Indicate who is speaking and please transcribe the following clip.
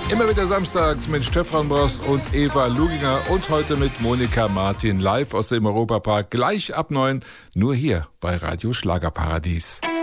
Speaker 1: Immer wieder samstags mit Stefan Bross und Eva Luginger und heute mit Monika Martin live aus dem Europapark gleich ab 9, nur hier bei Radio Schlagerparadies.